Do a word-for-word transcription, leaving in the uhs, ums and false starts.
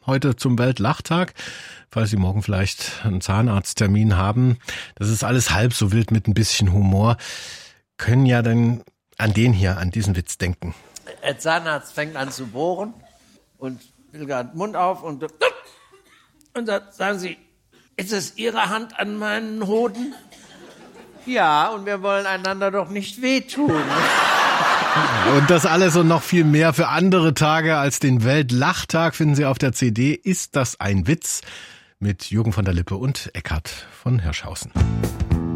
heute zum Weltlachtag. Falls Sie morgen vielleicht einen Zahnarzttermin haben, das ist alles halb so wild mit ein bisschen Humor. Können ja dann an den hier, an diesen Witz denken. Der Zahnarzt fängt an zu bohren und will gerade den Mund auf und, und dann sagen Sie, ist es Ihre Hand an meinen Hoden? Ja, und wir wollen einander doch nicht wehtun. Und das alles und noch viel mehr für andere Tage als den Weltlachtag finden Sie auf der C D Ist das ein Witz? Mit Jürgen von der Lippe und Eckhard von Hirschhausen.